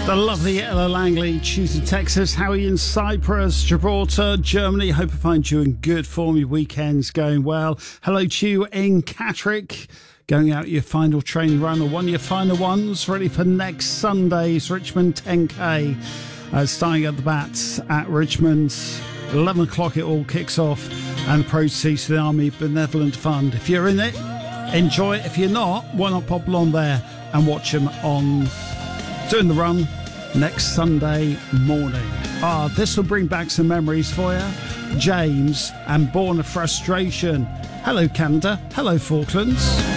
The lovely Ella Langley, Tuesday, Texas. How are you in Cyprus, Gibraltar, Germany? Hope I find you in good form. Your weekend's going well. Hello to you in Catterick. Going out your final training run or one of your final ones. Ready for next Sunday's Richmond 10K. Starting at the bats at Richmond. 11 o'clock it all kicks off. And proceeds to the Army Benevolent Fund. If you're in it, enjoy it. If you're not, why not pop along there and watch them on doing the run next Sunday morning. This will bring back some memories for you. James and Born of Frustration. Hello, Canada. Hello, Falklands.